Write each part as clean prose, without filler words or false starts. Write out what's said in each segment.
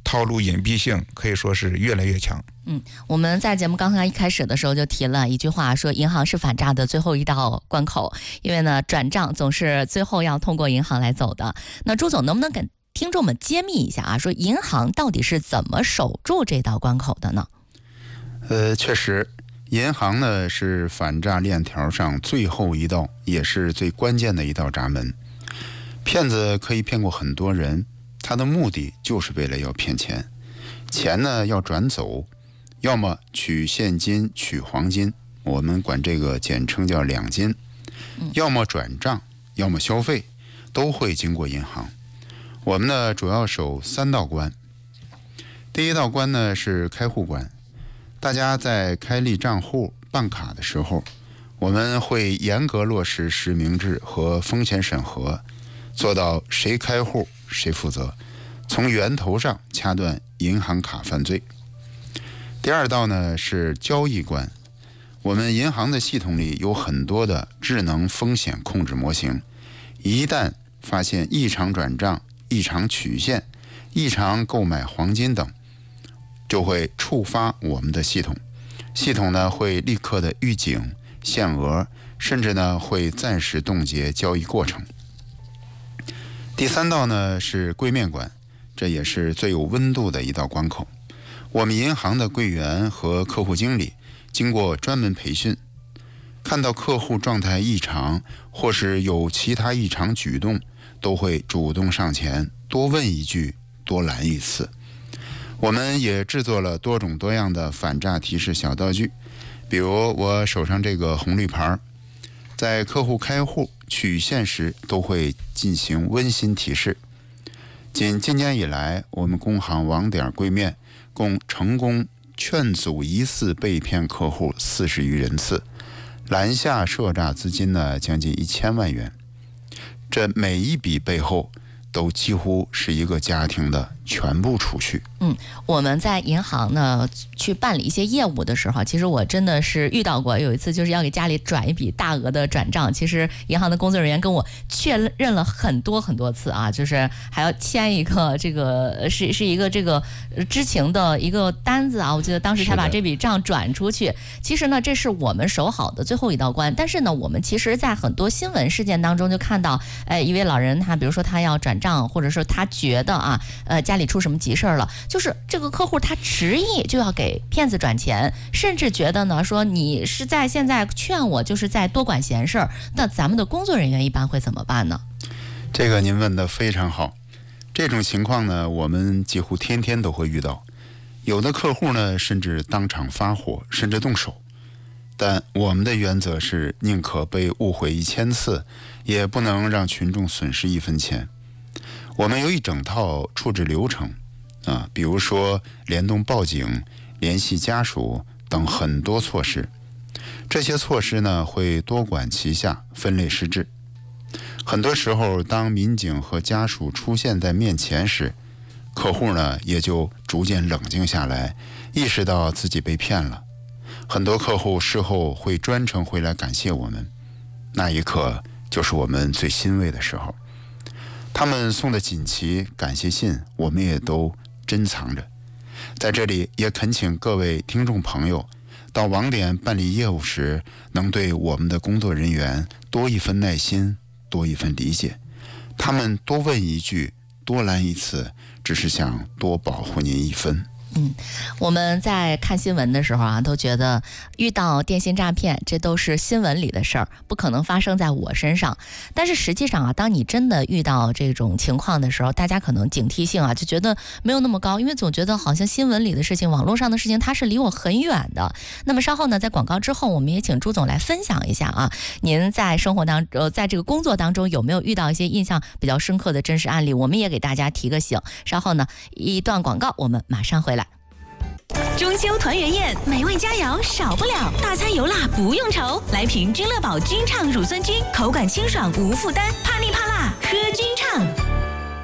套路隐蔽性可以说是越来越强。 我们在节目刚刚一开始的时候就提了一句话，说银行是反诈的最后一道关口，因为呢转账总是最后要通过银行来走的。那朱总能不能给听众们揭秘一下啊，说银行到底是怎么守住这道关口的呢？ 确实，银行呢是反诈链条上最后一道也是最关键的一道闸门。骗子可以骗过很多人，他的目的就是为了要骗钱，钱呢要转走，要么取现金取黄金，我们管这个简称叫两金，要么转账，要么消费，都会经过银行。我们呢主要守3道关。第一道关呢是开户关，大家在开立账户办卡的时候，我们会严格落实实名制和风险审核，做到谁开户谁负责，从源头上掐断银行卡犯罪。第二道呢是交易关，我们银行的系统里有很多的智能风险控制模型，一旦发现异常转账、异常取现、异常购买黄金等，就会触发我们的系统，系统呢会立刻的预警、限额，甚至呢会暂时冻结交易过程。第3道呢是柜面关，这也是最有温度的一道关口。我们银行的柜员和客户经理经过专门培训，看到客户状态异常或是有其他异常举动，都会主动上前多问一句，多拦一次。我们也制作了多种多样的反诈提示小道具，比如我手上这个红绿牌，在客户开户取现时都会进行温馨提示。仅今年以来，我们工行网点柜面共成功劝阻疑似被骗客户40余人次，拦下涉诈资金呢将近1000万元。这每一笔背后都几乎是一个家庭的全部储蓄。 我们在银行呢去办理一些业务的时候，其实我真的是遇到过，有一次就是要给家里转一笔大额的转账，其实银行的工作人员跟我确认了很多次啊，就是还要签一个这个是一个这个知情的一个单子啊，我记得当时才把这笔账转出去。其实呢这是我们守好的最后一道关，但是呢我们其实在很多新闻事件当中就看到一位老人，他比如说他要转账，或者说他觉得家里出什么急事了，就是这个客户他执意就要给骗子转钱，甚至觉得呢说你是在现在劝我就是在多管闲事儿，那咱们的工作人员一般会怎么办呢？ 这个您问得非常好，这种情况呢我们几乎天天都会遇到，有的客户呢甚至当场发火，甚至动手。但我们的原则是宁可被误会1000次，也不能让群众损失1分钱。我们有一整套处置流程比如说联动报警、联系家属等很多措施。这些措施呢会多管齐下，分类施治。很多时候当民警和家属出现在面前时，客户呢也就逐渐冷静下来，意识到自己被骗了。很多客户事后会专程回来感谢我们，那一刻就是我们最欣慰的时候。他们送的锦旗、感谢信，我们也都珍藏着。在这里也恳请各位听众朋友，到网点办理业务时，能对我们的工作人员多一份耐心，多一份理解。他们多问一句，多拦一次，只是想多保护您1分。 我们在看新闻的时候都觉得遇到电信诈骗，这都是新闻里的事儿，不可能发生在我身上。但是实际上当你真的遇到这种情况的时候，大家可能警惕性就觉得没有那么高，因为总觉得好像新闻里的事情、网络上的事情，它是离我很远的。那么稍后呢，在广告之后，我们也请朱总来分享一下您在生活当中，在这个工作当中有没有遇到一些印象比较深刻的真实案例？我们也给大家提个醒。稍后呢，一段广告，我们马上回来。 中秋团圆宴，美味佳肴少不了，大餐油辣不用愁，来瓶君乐宝君畅乳酸菌，口感清爽无负担，怕腻怕辣喝君畅。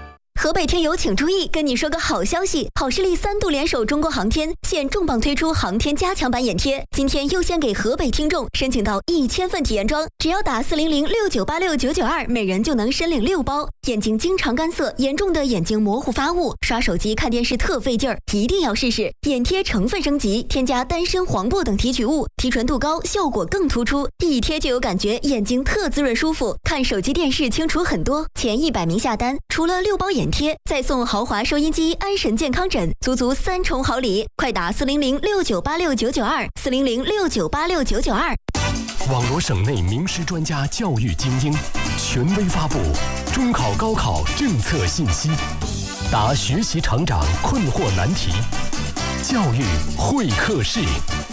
河北听友请注意，跟你说个好消息，好视力3度联手中国航天，现重磅推出航天加强版眼贴，今天优先给河北听众申请到1000份体验装，只要打40069869992，每人就能申领6包。眼睛经常干涩，严重的眼睛模糊发雾，刷手机看电视特费劲儿，一定要试试。眼贴成分升级，添加丹参、黄柏等提取物，提纯度高，效果更突出，一贴就有感觉，眼睛特滋润舒服，看手机电视清楚很多。前100名下单，除了6包眼贴，再送豪华收音机、安神健康枕，足3重好礼！快打400698699240069869992。 网罗省内名师专家教育精英，权威发布中考高考政策信息，答学习成长困惑难题，教育会客室。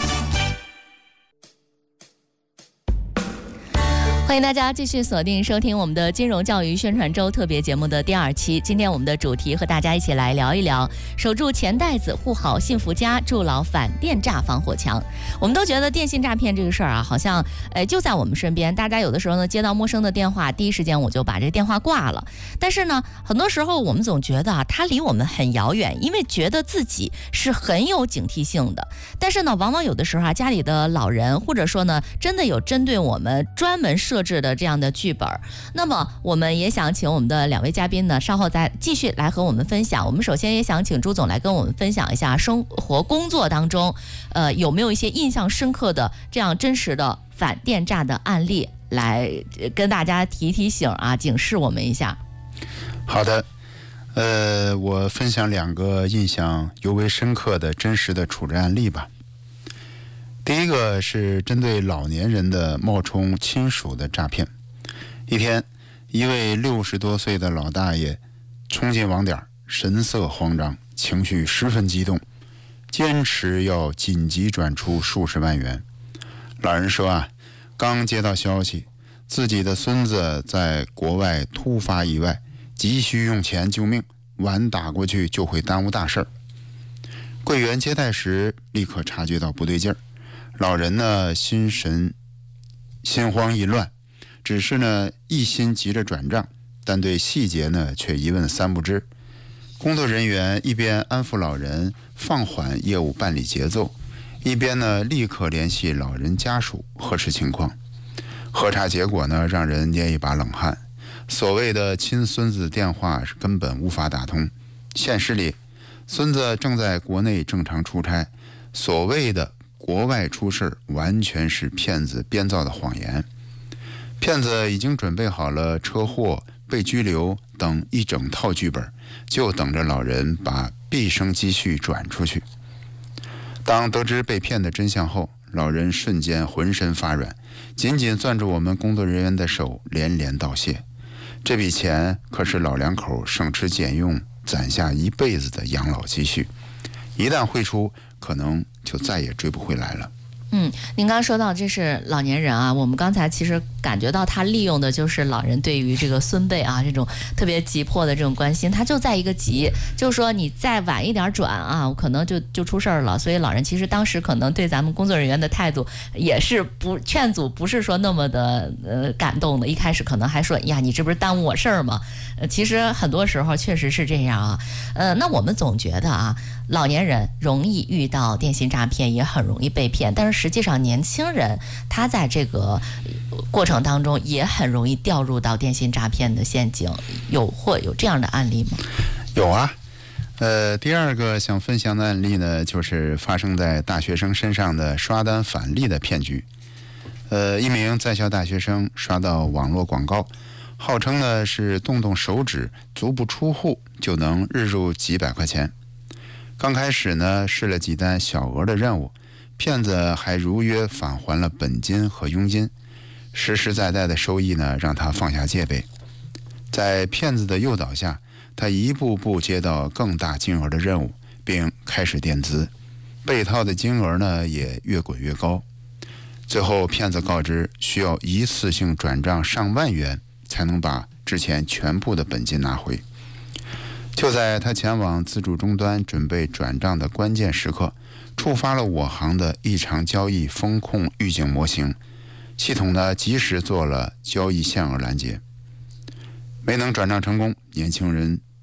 欢迎大家继续锁定收听我们的金融教育宣传周特别节目的第2期。今天我们的主题和大家一起来聊一聊，守住钱袋子，护好幸福家，筑牢反电诈防火墙。我们都觉得电信诈骗这个事儿啊，好像就在我们身边。大家有的时候呢，接到陌生的电话，第一时间我就把这个电话挂了。但是呢，很多时候我们总觉得啊，它离我们很遥远，因为觉得自己是很有警惕性的。但是呢，往往有的时候啊，家里的老人或者说呢，真的有针对我们专门设置的这样的剧本。那么我们也想请我们的2位嘉宾呢，稍后再继续来和我们分享。我们首先也想请朱总来跟我们分享一下生活工作当中有没有一些印象深刻的这样真实的反电诈的案例，来跟大家提醒啊，警示我们一下。 好的，我分享2个印象尤为深刻的真实的处置案例吧。第一个是针对老年人的冒充亲属的诈骗。一天，一位60多岁的老大爷冲进网点，神色慌张，情绪十分激动，坚持要紧急转出数十万元。老人说啊，刚接到消息，自己的孙子在国外突发意外，急需用钱救命，晚打过去就会耽误大事儿。柜员接待时立刻察觉到不对劲儿，老人呢心慌意乱，只是呢一心急着转账，但对细节呢却一问三不知。工作人员一边安抚老人放缓业务办理节奏，一边呢立刻联系老人家属核实情况。核查结果呢让人捏一把冷汗，所谓的亲孙子电话是根本无法打通。现实里，孙子正在国内正常出差，所谓的国外出事完全是骗子编造的谎言。骗子已经准备好了车祸、被拘留等一整套剧本，就等着老人把毕生积蓄转出去。当得知被骗的真相后，老人瞬间浑身发软，紧紧攥住我们工作人员的手，连连道谢。这笔钱可是老两口省吃俭用攒下一辈子的养老积蓄，一旦汇出，可能就再也追不回来了。 您刚刚说到这是老年人啊，我们刚才其实感觉到他利用的就是老人对于这个孙辈啊这种特别急迫的这种关心，他就在一个急，就是说你再晚一点转啊，可能就出事儿了。所以老人其实当时可能对咱们工作人员的态度也是劝阻，不是说那么的感动的。一开始可能还说呀，你这不是耽误我事儿吗？其实很多时候确实是这样啊。那我们总觉得啊，老年人容易遇到电信诈骗，也很容易被骗，但是实际上年轻人他在这个过程当中也很容易掉入到电信诈骗的陷阱，有这样的案例吗？ 有啊。第二个想分享的案例呢，就是发生在大学生身上的刷单返利的骗局。一名在校大学生刷到网络广告，号称呢是动动手指足不出户就能日入几百块钱。刚开始呢试了几单小额的任务，骗子还如约返还了本金和佣金，实实在在的收益呢让他放下戒备。在骗子的诱导下，他一步步接到更大金额的任务，并开始垫资，被套的金额呢也越滚越高。最后骗子告知需要一次性转账上万元才能把之前全部的本金拿回。就在他前往自助终端准备转账的关键时刻，触发了我行的异常交易风控预警模型，系统呢及时做了交易限额拦截。没能转账成功，年轻人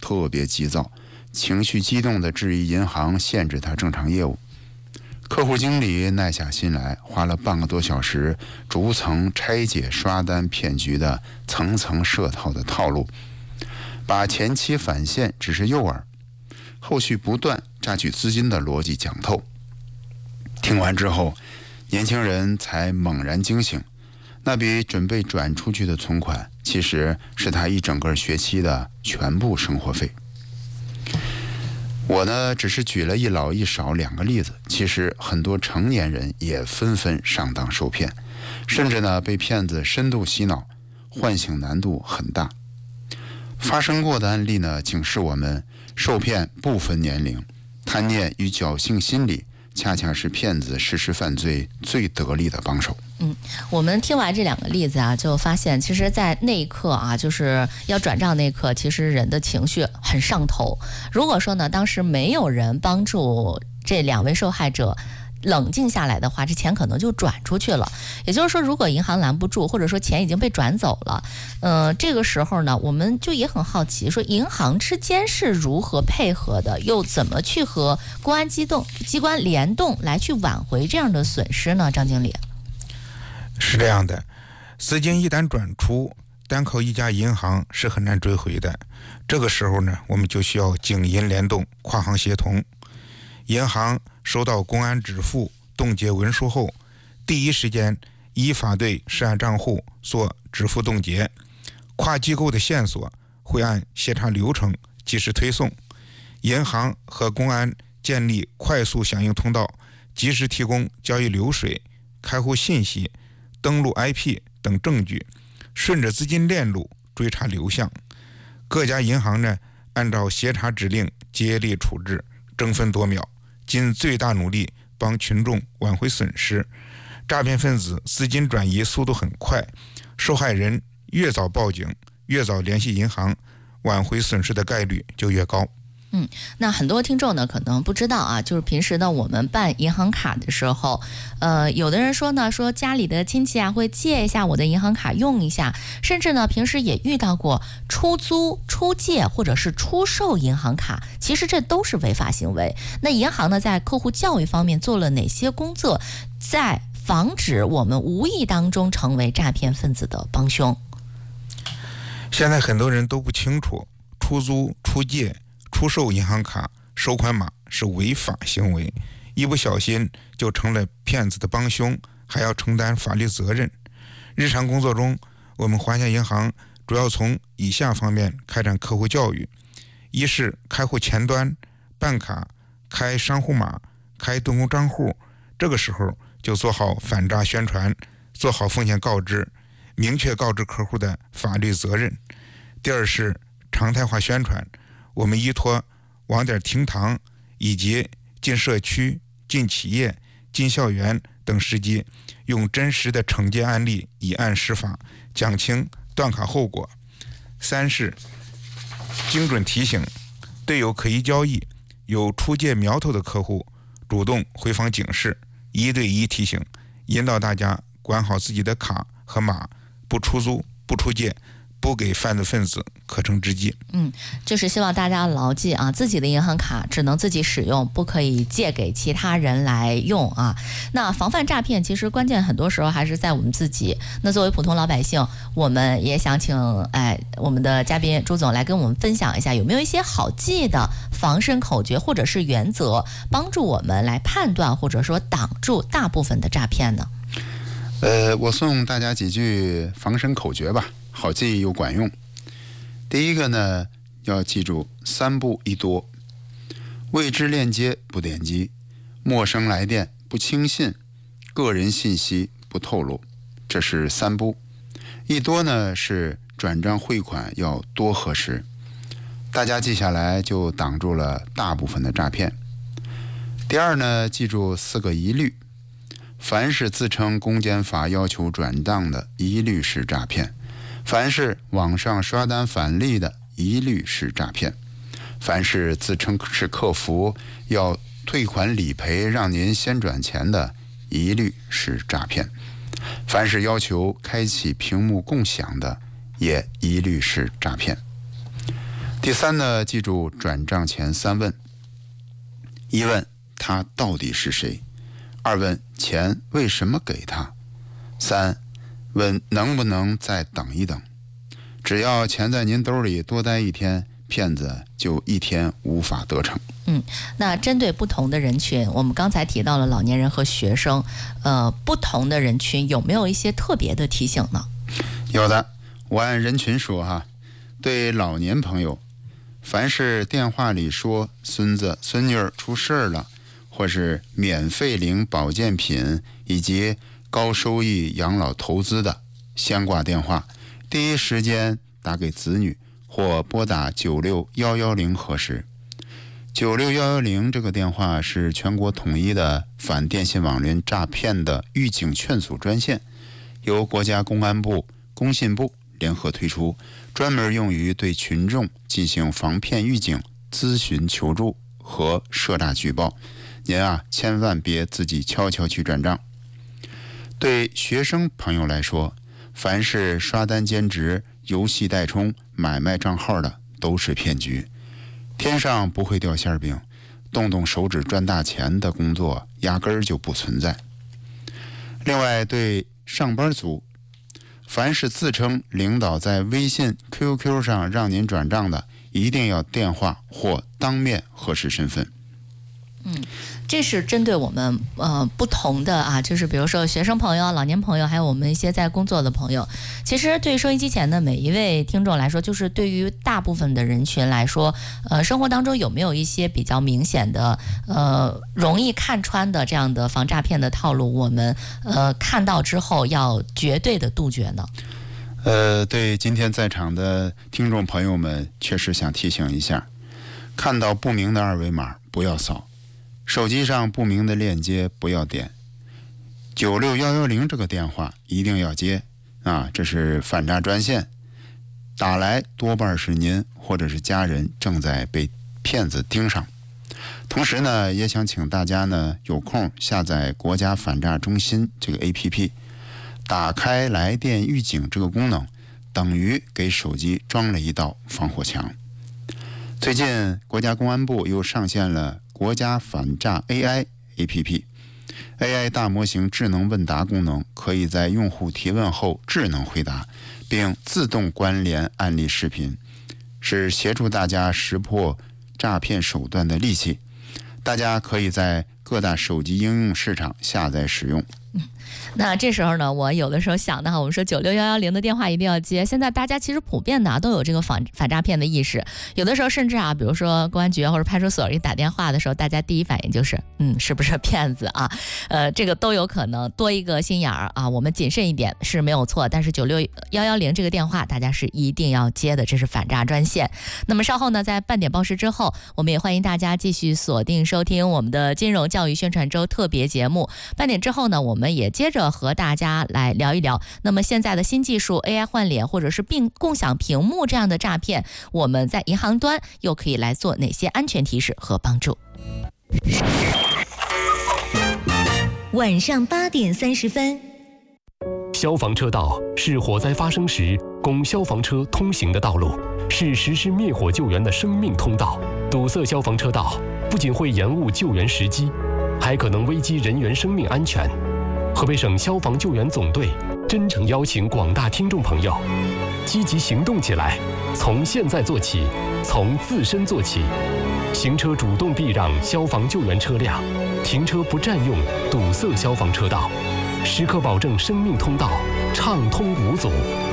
特别急躁，情绪激动地质疑银行限制他正常业务。客户经理耐下心来，花了半个多小时，逐层拆解刷单骗局的层层设套的套路，把前期返现只是诱饵，后续不断榨取资金的逻辑讲透。听完之后，年轻人才猛然惊醒，那笔准备转出去的存款，其实是他一整个学期的全部生活费。我呢，只是举了一老一少2个例子，其实很多成年人也纷纷上当受骗，甚至呢被骗子深度洗脑，唤醒难度很大。发生过的案例呢，警示我们，受骗不分年龄，贪念与侥幸心理恰恰是骗子实施犯罪最得力的帮手。 我们听完这2个例子啊，就发现其实在那一刻啊，就是要转账那一刻，其实人的情绪很上头。如果说呢，当时没有人帮助这2位受害者冷静下来的话，这钱可能就转出去了。也就是说，如果银行拦不住，或者说钱已经被转走了，这个时候呢，我们就也很好奇，说银行之间是如何配合的，又怎么去和公安机关联动来去挽回这样的损失呢？张经理。 是这样的，资金一旦转出，单靠一家银行是很难追回的。这个时候呢，我们就需要警银联动，跨行协同。银行收到公安止付冻结文书后，第一时间依法对涉案账户做止付冻结，跨机构的线索会按协查流程及时推送。银行和公安建立快速响应通道，及时提供交易流水、开户信息、登录 IP 等证据，顺着资金链路追查流向。各家银行呢，按照协查指令接力处置，争分夺秒，尽最大努力帮群众挽回损失。诈骗分子资金转移速度很快，受害人越早报警，越早联系银行，挽回损失的概率就越高。 那很多听众呢可能不知道啊，就是平时呢我们办银行卡的时候，有的人说呢，说家里的亲戚啊会借一下我的银行卡用一下，甚至呢平时也遇到过出租、出借或者是出售银行卡，其实这都是违法行为。那银行呢在客户教育方面做了哪些工作，在防止我们无意当中成为诈骗分子的帮凶？ 现在很多人都不清楚，出租、出借、出售银行卡收款码是违法行为，一不小心就成了骗子的帮凶，还要承担法律责任。日常工作中，我们华夏银行主要从以下方面开展客户教育：一是开户前端办卡、开商户码、开动工账户，这个时候就做好反诈宣传，做好风险告知，明确告知客户的法律责任。第二是常态化宣传，我们依托网点厅堂以及进社区、进企业、进校园等时机，用真实的惩戒案例以案释法，讲清断卡后果。三是精准提醒，对有可疑交易、有出借苗头的客户，主动回访警示，一对一提醒，引导大家管好自己的卡和码，不出租、不出借，不给犯罪分子可乘之机。 就是希望大家牢记啊，自己的银行卡只能自己使用，不可以借给其他人来用啊。那防范诈骗，其实关键很多时候还是在我们自己。那作为普通老百姓，我们也想请我们的嘉宾朱总来跟我们分享一下，有没有一些好记的防身口诀或者是原则，帮助我们来判断或者说挡住大部分的诈骗呢？ 我送大家几句防身口诀吧，好记又管用。第一个呢，要记住3不1多：未知链接不点击，陌生来电不轻信，个人信息不透露。这是3不。1多呢是转账汇款要多核实，大家记下来就挡住了大部分的诈骗。第二呢，记住4个一律：凡是自称公检法要求转账的，一律是诈骗；凡是网上刷单返利的，一律是诈骗；凡是自称是客服要退款理赔让您先转钱的，一律是诈骗；凡是要求开启屏幕共享的，也一律是诈骗。 第三呢，记住转账前3问：一问他到底是谁；2问钱为什么给他；3问能不能再等一等。只要钱在您兜里多待1天，骗子就1天无法得逞。 那针对不同的人群，我们刚才提到了老年人和学生，不同的人群有没有一些特别的提醒呢？ 有的，我按人群说哈。对老年朋友，凡是电话里说孙子孙女儿出事儿了，或是免费领保健品以及高收益养老投资的，先挂电话，第一时间打给子女或拨打96110核实。96110这个电话是全国统一的反电信网联诈骗的预警劝阻专线，由国家公安部、工信部联合推出，专门用于对群众进行防骗预警、咨询求助和涉诈举报。您千万别自己悄悄去转账。对学生朋友来说，凡是刷单兼职、游戏代充、买卖账号的都是骗局，天上不会掉馅饼，动动手指赚大钱的工作压根儿就不存在。另外，对上班族，凡是自称领导在微信、QQ 上让您转账的，一定要电话或当面核实身份。 这是针对我们不同的就是比如说学生朋友、老年朋友，还有我们一些在工作的朋友。其实对收音机前的每一位听众来说，就是对于大部分的人群来说，生活当中有没有一些比较明显的容易看穿的这样的防诈骗的套路，我们看到之后要绝对的杜绝呢？ 对今天在场的听众朋友们，确实想提醒一下，看到不明的二维码不要扫，手机上不明的链接不要点，96110这个电话一定要接这是反诈专线，打来多半是您或者是家人正在被骗子盯上。同时呢，也想请大家呢有空下载国家反诈中心这个 APP， 打开来电预警这个功能，等于给手机装了一道防火墙。最近国家公安部又上线了国家反诈 AI APP， AI 大模型智能问答功能，可以在用户提问后智能回答，并自动关联案例视频，是协助大家识破诈骗手段的利器。大家可以在各大手机应用市场下载使用。 那这时候呢，我有的时候想的我们说96110的电话一定要接。现在大家其实普遍的都有这个反诈骗的意识，有的时候甚至比如说公安局或者派出所给打电话的时候，大家第一反应就是是不是骗子这个都有可能，多一个心眼儿我们谨慎一点是没有错。但是96110这个电话大家是一定要接的，这是反诈专线。那么稍后呢，在半点报时之后，我们也欢迎大家继续锁定收听我们的金融教育宣传周特别节目。半点之后呢，我们也接着和大家来聊一聊，那么现在的新技术 AI 换脸或者是共享屏幕这样的诈骗，我们在银行端又可以来做哪些安全提示和帮助。 晚上8点30分。 消防车道是火灾发生时供消防车通行的道路，是实施灭火救援的生命通道。堵塞消防车道不仅会延误救援时机，还可能危及人员生命安全。河北省消防救援总队真诚邀请广大听众朋友积极行动起来，从现在做起，从自身做起。行车主动避让消防救援车辆，停车不占用堵塞消防车道，时刻保证生命通道畅通无阻。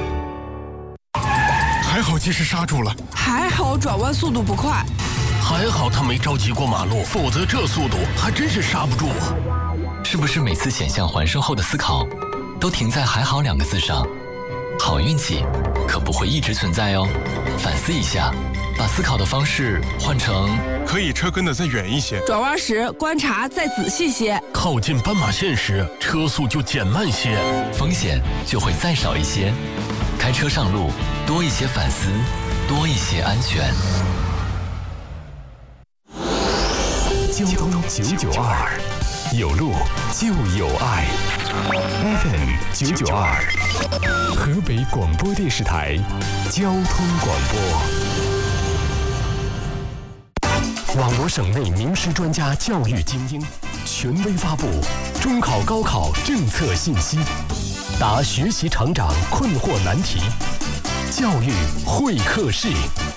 还好及时刹住了， 还好转弯速度不快， 还好他没着急过马路，否则这速度还真是刹不住啊。 是不是每次险象环生后的思考都停在还好2个字上？好运气可不会一直存在哦，反思一下，把思考的方式换成可以车跟得再远一些， 转弯时观察再仔细些， 靠近斑马线时车速就减慢些， 风险就会再少一些。开车上路多一些反思，多一些安全。 交通992，有路就有爱。FM 992，河北广播电视台交通广播。 网罗省内名师专家教育精英，权威发布中考高考政策信息，答学习成长困惑难题，教育会客室。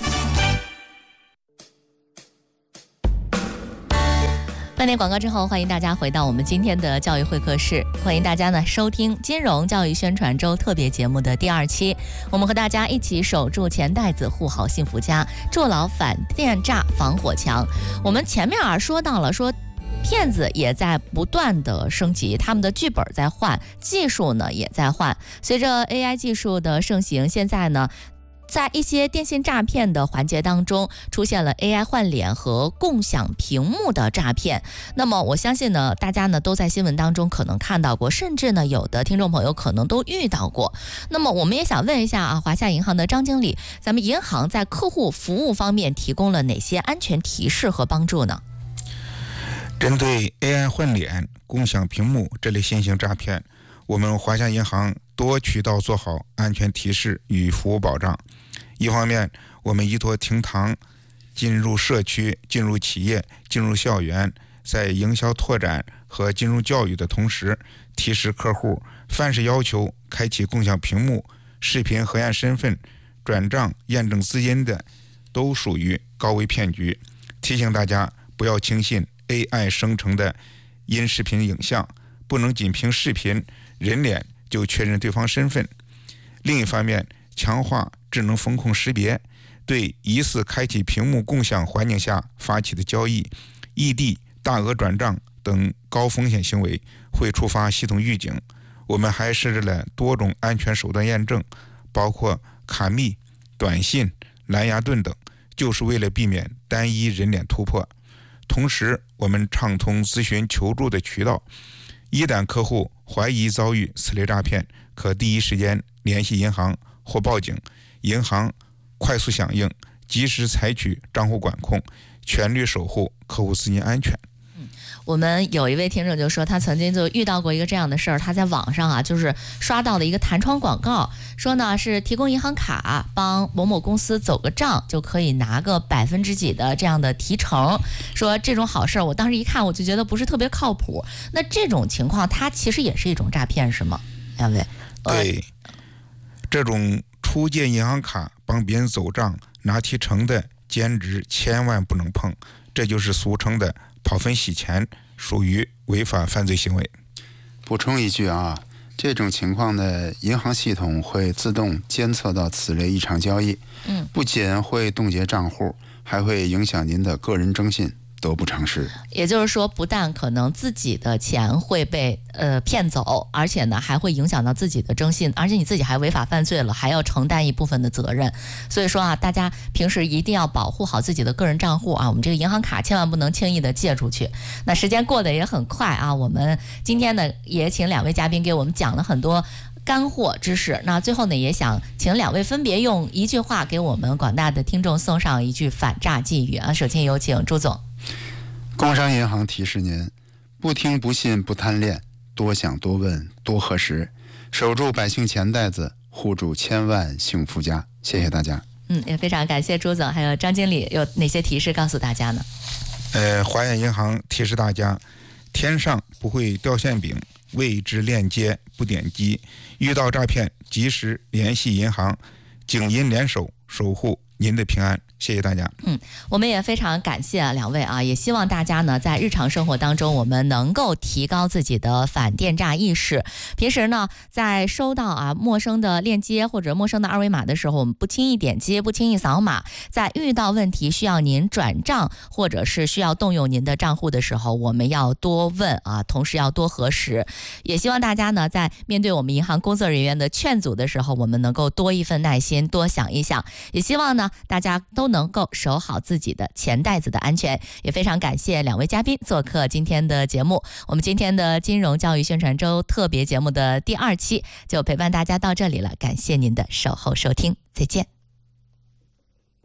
半点广告之后，欢迎大家回到我们今天的教育会客室。欢迎大家呢收听金融教育宣传周特别节目的第2期，我们和大家一起守住钱袋子，护好幸福家，筑牢反电诈防火墙。我们前面说到了说，骗子也在不断的升级，他们的剧本在换，技术呢也在换。随着 AI 技术的盛行，现在呢在一些电信诈骗的环节当中，出现了 AI 换脸和共享屏幕的诈骗。那么我相信呢，大家呢都在新闻当中可能看到过，甚至呢有的听众朋友可能都遇到过。那么我们也想问一下啊，华夏银行的张经理，咱们银行在客户服务方面提供了哪些安全提示和帮助呢？ 针对 AI 换脸、共享屏幕这类新型诈骗，我们华夏银行多渠道做好安全提示与服务保障。一方面，我们依托厅堂进入社区、进入企业、进入校园，在营销拓展和金融教育的同时，提示客户凡是要求开启共享屏幕、视频核验身份、转账验证资金的，都属于高危骗局。提醒大家不要轻信 AI 生成的音视频影像，不能仅凭视频、人脸就确认对方身份。另一方面，强化智能风控识别，对疑似开启屏幕共享环境下发起的交易、异地大额转账等高风险行为，会触发系统预警。我们还设置了多种安全手段验证，包括卡密、短信、蓝牙盾等，就是为了避免单一人脸突破。同时，我们畅通咨询求助的渠道，一旦客户怀疑遭遇此类诈骗，可第一时间联系银行或报警，银行快速响应，及时采取账户管控，全力守护客户资金安全。 我们有一位听众就说，他曾经就遇到过一个这样的事儿，他在网上啊，就是刷到了一个弹窗广告，说呢是提供银行卡帮某某公司走个账，就可以拿个%几的这样的提成，说这种好事儿，我当时一看我就觉得不是特别靠谱。那这种情况，它其实也是一种诈骗，是吗？两位？ 对，这种出借银行卡帮别人走账拿提成的兼职千万不能碰，这就是俗称的跑分洗钱，属于违法犯罪行为。 补充一句啊，这种情况呢，银行系统会自动监测到此类异常交易，不仅会冻结账户，还会影响您的个人征信，得不偿失。 也就是说，不但可能自己的钱会被骗走，而且呢还会影响到自己的征信，而且你自己还违法犯罪了，还要承担一部分的责任。所以说啊，大家平时一定要保护好自己的个人账户啊，我们这个银行卡千万不能轻易的借出去。那时间过得也很快啊，我们今天呢也请2位嘉宾给我们讲了很多干货知识。那最后呢，也想请2位分别用一句话给我们广大的听众送上一句反诈寄语啊。首先有请朱总。 工商银行提示您：不听不信不贪恋，多想多问多核实，守住百姓钱袋子，护住千万幸福家。谢谢大家。 也非常感谢朱总还有张经理，有哪些提示告诉大家呢？ 华夏银行提示大家，天上不会掉馅饼，未知链接不点击，遇到诈骗及时联系银行，警银联手，守护您的平安。谢谢大家。 我们也非常感谢2位啊，也希望大家呢在日常生活当中，我们能够提高自己的反电诈意识。平时呢，在收到陌生的链接或者陌生的二维码的时候，我们不轻易点击，不轻易扫码。在遇到问题需要您转账或者是需要动用您的账户的时候，我们要多问啊，同时要多核实。也希望大家呢，在面对我们银行工作人员的劝阻的时候，我们能够多一份耐心，多想一想。也希望呢，大家都能够守好自己的钱袋子的安全。也非常感谢2位嘉宾做客今天的节目。我们今天的金融教育宣传周特别节目的第2期就陪伴大家到这里了，感谢您的守候收听，再见。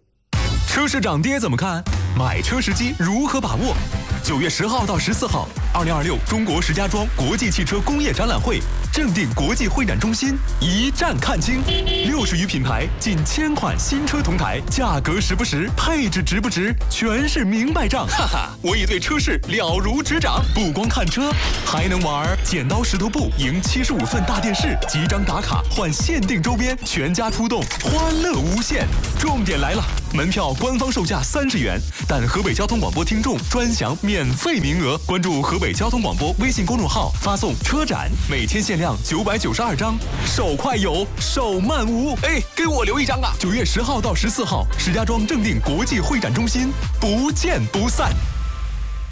车市涨跌怎么看？买车时机如何把握？9月10号到14号， 2026中国石家庄国际汽车工业展览会，正定国际会展中心一站看清，60余品牌，近1000款新车同台，价格实不实，配置值不值，全是明白账。哈哈，我已对车市了如指掌，不光看车，还能玩剪刀石头布，赢75寸大电视，几张打卡换限定周边，全家出动，欢乐无限。重点来了，门票官方售价30元，但河北交通广播听众专享免费名额。关注河北交通广播微信公众号，发送车展，每天限量992张，手快有，手慢无。哎，给我留一张啊！9月10号到14号，石家庄正定国际会展中心，不见不散。